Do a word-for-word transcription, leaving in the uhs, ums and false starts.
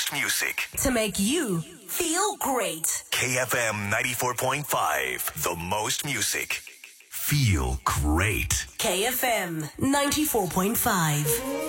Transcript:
most music. To make you feel great. K F M ninety-four point five. The most music. Feel great. K F M ninety-four point five.